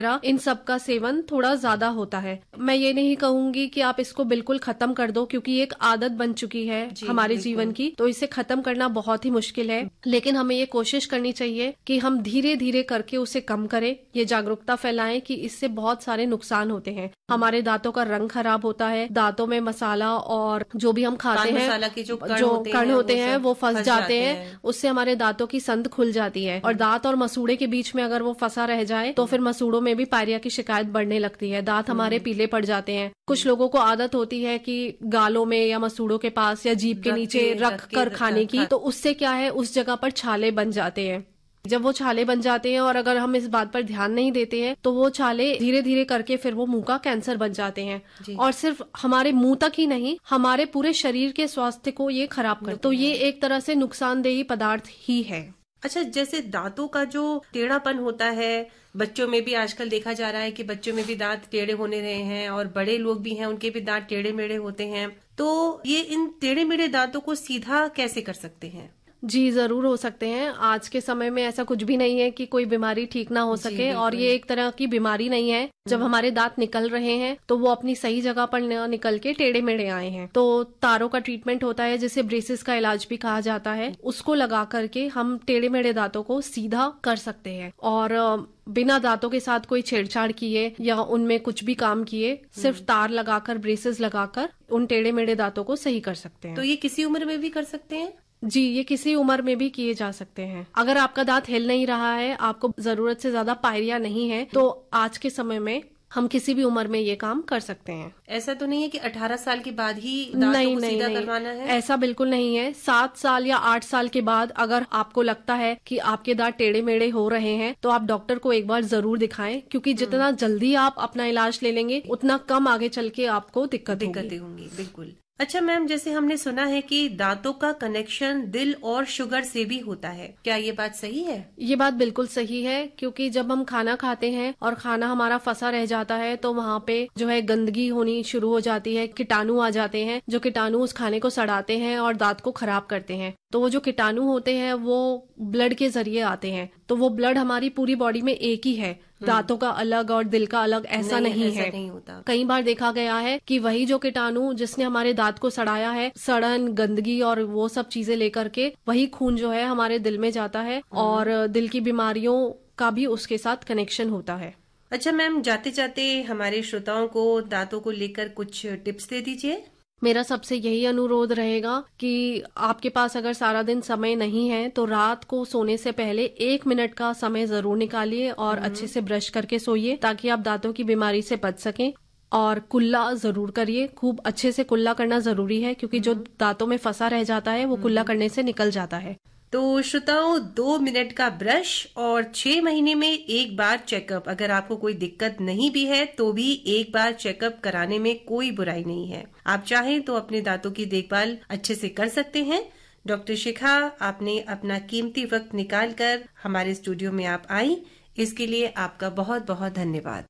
इन सब का सेवन थोड़ा ज्यादा होता है। मैं ये नहीं कहूंगी कि आप इसको बिल्कुल खत्म कर दो, क्योंकि एक आदत बन चुकी है हमारे जीवन की, तो इसे खत्म करना बहुत ही मुश्किल है। लेकिन हमें ये कोशिश करनी चाहिए कि हम धीरे धीरे करके उसे कम करें, ये जागरूकता फैलाएं कि इससे बहुत सारे नुकसान होते हैं। हमारे दांतों का रंग खराब होता है, दांतों में मसाला और जो भी हम खाते हैं, मसाला के जो कण होते हैं वो फंस जाते हैं। उससे हमारे दांतों की संद खुल जाती है, और दांत और मसूड़े के बीच में अगर वो फंसा रह जाए तो फिर मसूड़ों में भी पायरिया की शिकायत बढ़ने लगती है, दांत हमारे पीले पड़ जाते हैं। कुछ लोगों को आदत होती है कि गालों में या मसूड़ों के पास या जीभ के नीचे रख कर खाने की, तो उससे क्या है, उस जगह पर छाले बन जाते हैं। जब वो छाले बन जाते हैं और अगर हम इस बात पर ध्यान नहीं देते हैं तो वो छाले धीरे धीरे करके फिर वो मुंह का कैंसर बन जाते हैं, और सिर्फ हमारे मुंह तक ही नहीं, हमारे पूरे शरीर के स्वास्थ्य को ये खराब कर, तो ये एक तरह से नुकसानदेही पदार्थ ही है। अच्छा, जैसे दांतों का जो टेढ़ापन होता है, बच्चों में भी आजकल देखा जा रहा है कि बच्चों में भी दांत टेढ़े होने रहे हैं, और बड़े लोग भी हैं उनके भी दांत टेढ़े मेढ़े होते हैं, तो ये इन टेढ़े मेढ़े दांतों को सीधा कैसे कर सकते हैं? जी जरूर हो सकते हैं। आज के समय में ऐसा कुछ भी नहीं है कि कोई बीमारी ठीक ना हो सके, और ये एक तरह की बीमारी नहीं है। जब हमारे दांत निकल रहे हैं तो वो अपनी सही जगह पर न निकल के टेढ़े मेढ़े आए हैं, तो तारों का ट्रीटमेंट होता है जिसे ब्रेसेस का इलाज भी कहा जाता है। उसको लगा करके हम टेढ़े मेढ़े दांतों को सीधा कर सकते हैं, और बिना दांतों के साथ कोई छेड़छाड़ किए या उनमें कुछ भी काम किए, सिर्फ तार लगाकर, ब्रेसेस लगाकर उन टेढ़े मेढ़े दांतों को सही कर सकते हैं। तो ये किसी उम्र में भी कर सकते हैं? जी, ये किसी उम्र में भी किए जा सकते हैं। अगर आपका दांत हिल नहीं रहा है, आपको जरूरत से ज्यादा पायरिया नहीं है, तो आज के समय में हम किसी भी उम्र में ये काम कर सकते हैं। ऐसा तो नहीं है कि 18 साल के बाद ही दांतों को सीधा करवाना है? ऐसा बिल्कुल नहीं है। 7 साल या 8 साल के बाद अगर आपको लगता है कि आपके दांत टेढ़े मेढ़े हो रहे हैं तो आप डॉक्टर को एक बार जरूर दिखाएं, क्योंकि जितना जल्दी आप अपना इलाज ले लेंगे उतना कम आगे चल के आपको दिक्कतें होंगी। बिल्कुल। अच्छा मैम, जैसे हमने सुना है कि दांतों का कनेक्शन दिल और शुगर से भी होता है, क्या ये बात सही है? ये बात बिल्कुल सही है, क्योंकि जब हम खाना खाते हैं और खाना हमारा फंसा रह जाता है तो वहाँ पे जो है गंदगी होनी शुरू हो जाती है, कीटाणु आ जाते हैं, जो कीटाणु उस खाने को सड़ाते हैं और दांत को खराब करते हैं। तो वो जो कीटाणु होते हैं वो ब्लड के जरिए आते हैं, तो वो ब्लड हमारी पूरी बॉडी में एक ही है, दांतों का अलग और दिल का अलग ऐसा नहीं है। नहीं होता। कई बार देखा गया है कि वही जो कीटाणु जिसने हमारे दांत को सड़ाया है, सड़न, गंदगी और वो सब चीजें लेकर के वही खून जो है हमारे दिल में जाता है, और दिल की बीमारियों का भी उसके साथ कनेक्शन होता है। अच्छा मैम, जाते जाते हमारे श्रोताओं को दांतों को लेकर कुछ टिप्स दे दीजिए। मेरा सबसे यही अनुरोध रहेगा कि आपके पास अगर सारा दिन समय नहीं है तो रात को सोने से पहले 1 मिनट का समय जरूर निकालिए और अच्छे से ब्रश करके सोइए, ताकि आप दांतों की बीमारी से बच सकें। और कुल्ला जरूर करिए, खूब अच्छे से कुल्ला करना जरूरी है, क्योंकि जो दांतों में फंसा रह जाता है वो कुल्ला करने से निकल जाता है। तो श्रोताओं, 2 मिनट का ब्रश और 6 महीने में एक बार चेकअप, अगर आपको कोई दिक्कत नहीं भी है तो भी एक बार चेकअप कराने में कोई बुराई नहीं है। आप चाहें तो अपने दांतों की देखभाल अच्छे से कर सकते हैं। डॉक्टर शिखा, आपने अपना कीमती वक्त निकाल कर हमारे स्टूडियो में आप आई, इसके लिए आपका बहुत बहुत धन्यवाद।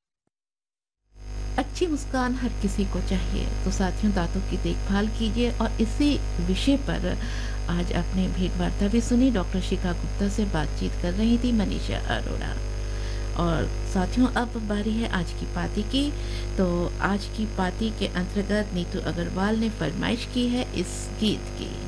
अच्छी मुस्कान हर किसी को चाहिए, तो साथियों दांतों की देखभाल कीजिए। और इसी विषय पर आज आपने भेंट वार्ता भी सुनी। डॉक्टर शिखा गुप्ता से बातचीत कर रही थी मनीषा अरोड़ा। और साथियों, अब बारी है आज की पार्टी की। तो आज की पार्टी के अंतर्गत नीतू अग्रवाल ने फरमाइश की है इस गीत की।